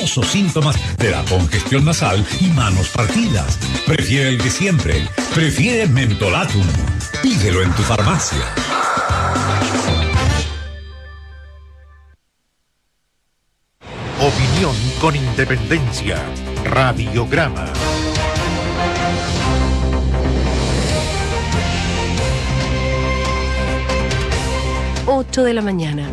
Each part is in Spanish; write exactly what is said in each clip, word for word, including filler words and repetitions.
novedosos síntomas de la congestión nasal y manos partidas. Prefiere el de siempre. Prefiere Mentolatum. Pídelo en tu farmacia. Opinión con independencia. Radiograma. ocho de la mañana.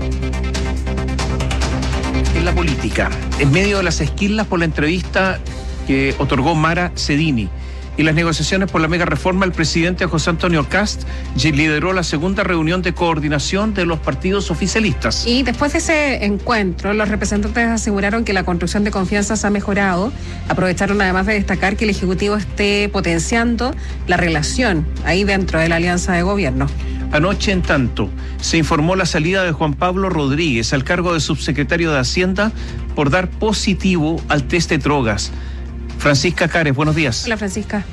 En la política, en medio de las esquilas por la entrevista que otorgó Mara Cedini y las negociaciones por la mega reforma, el presidente José Antonio Kast lideró la segunda reunión de coordinación de los partidos oficialistas. Y después de ese encuentro, los representantes aseguraron que la construcción de confianzas ha mejorado. Aprovecharon además de destacar que el Ejecutivo esté potenciando la relación ahí dentro de la alianza de gobierno. Anoche, en tanto, se informó la salida de Juan Pablo Rodríguez al cargo de subsecretario de Hacienda por dar positivo al test de drogas. Francisca Cares, buenos días. Hola, Francisca.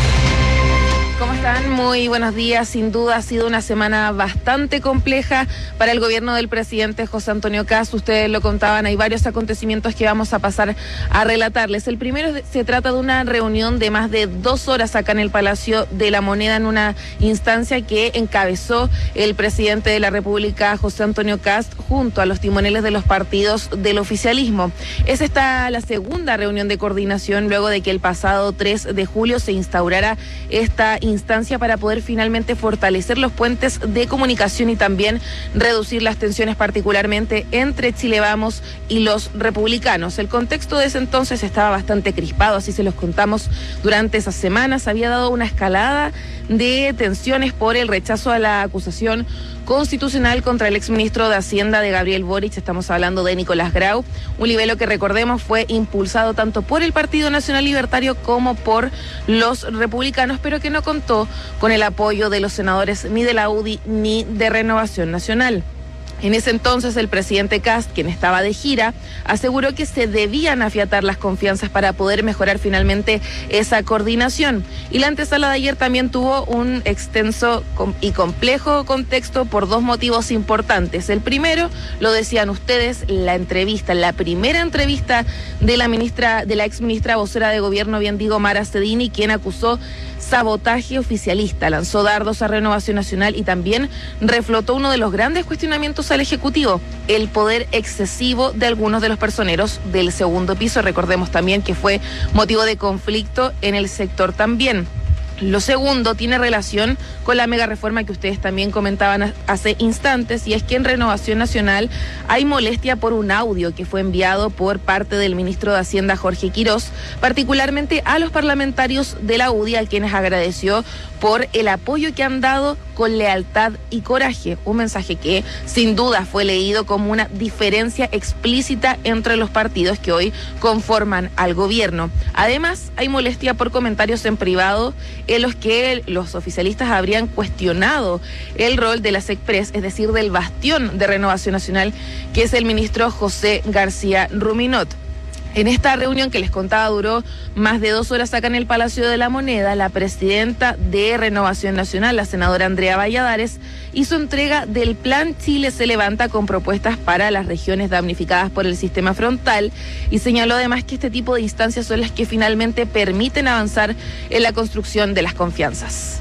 ¿Cómo están? Muy buenos días. Sin duda ha sido una semana bastante compleja para el gobierno del presidente José Antonio Kast. Ustedes lo contaban, hay varios acontecimientos que vamos a pasar a relatarles. El primero se trata de una reunión de más de dos horas acá en el Palacio de la Moneda, en una instancia que encabezó el presidente de la República, José Antonio Kast, junto a los timoneles de los partidos del oficialismo. Es esta la segunda reunión de coordinación luego de que el pasado tres de julio se instaurara esta instancia para poder finalmente fortalecer los puentes de comunicación y también reducir las tensiones, particularmente entre Chile Vamos y los republicanos. El contexto de ese entonces estaba bastante crispado, así se los contamos durante esas semanas. Había dado una escalada de tensiones por el rechazo a la acusación constitucional contra el exministro de Hacienda de Gabriel Boric. Estamos hablando de Nicolás Grau, un libelo que, recordemos, fue impulsado tanto por el Partido Nacional Libertario como por los republicanos, pero que no contó con el apoyo de los senadores ni de la U D I ni de Renovación Nacional. En ese entonces, el presidente Kast, quien estaba de gira, aseguró que se debían afiatar las confianzas para poder mejorar finalmente esa coordinación. Y la antesala de ayer también tuvo un extenso y complejo contexto por dos motivos importantes. El primero, lo decían ustedes, la entrevista, la primera entrevista de la ministra, de la exministra vocera de gobierno, bien digo, Mara Cedini, quien acusó sabotaje oficialista, lanzó dardos a Renovación Nacional y también reflotó uno de los grandes cuestionamientos al Ejecutivo, el poder excesivo de algunos de los personeros del segundo piso. Recordemos también que fue motivo de conflicto en el sector también. Lo segundo tiene relación con la mega reforma que ustedes también comentaban hace instantes, y es que en Renovación Nacional hay molestia por un audio que fue enviado por parte del ministro de Hacienda, Jorge Quirós, particularmente a los parlamentarios de la U D I, a quienes agradeció por el apoyo que han dado con lealtad y coraje. Un mensaje que sin duda fue leído como una diferencia explícita entre los partidos que hoy conforman al gobierno. Además, hay molestia por comentarios en privado en los que los oficialistas habrían cuestionado el rol de la SECPRES, es decir, del bastión de Renovación Nacional, que es el ministro José García Ruminot. En esta reunión que les contaba duró más de dos horas acá en el Palacio de la Moneda, la presidenta de Renovación Nacional, la senadora Andrea Valladares, hizo entrega del Plan Chile se levanta con propuestas para las regiones damnificadas por el sistema frontal, y señaló además que este tipo de instancias son las que finalmente permiten avanzar en la construcción de las confianzas.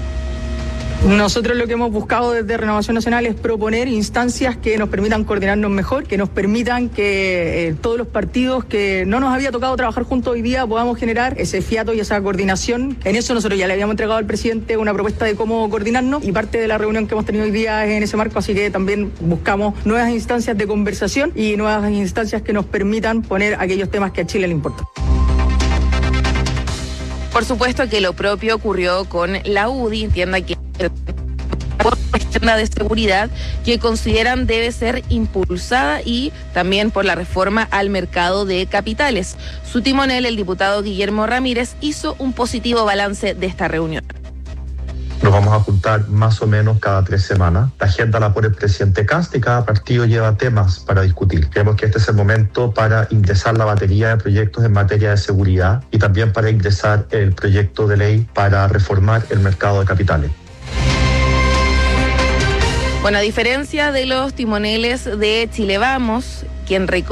Nosotros lo que hemos buscado desde Renovación Nacional es proponer instancias que nos permitan coordinarnos mejor, que nos permitan que eh, todos los partidos que no nos había tocado trabajar juntos hoy día podamos generar ese fiato y esa coordinación. En eso nosotros ya le habíamos entregado al presidente una propuesta de cómo coordinarnos, y parte de la reunión que hemos tenido hoy día es en ese marco, así que también buscamos nuevas instancias de conversación y nuevas instancias que nos permitan poner aquellos temas que a Chile le importan. Por supuesto que lo propio ocurrió con la U D I, entienda que por la de seguridad que consideran debe ser impulsada, y también por la reforma al mercado de capitales. Su timonel, el diputado Guillermo Ramírez, hizo un positivo balance de esta reunión. Nos vamos a juntar más o menos cada tres semanas. La agenda la pone el presidente Kast y cada partido lleva temas para discutir. Creemos que este es el momento para ingresar la batería de proyectos en materia de seguridad y también para ingresar el proyecto de ley para reformar el mercado de capitales. Bueno, a diferencia de los timoneles de Chile Vamos, quien